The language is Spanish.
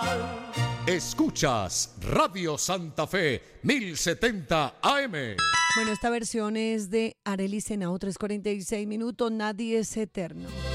Escuchas Radio Santa Fe 1070 AM. Bueno, esta versión es de Arely Senao, 3:46 minutos. Nadie es eterno.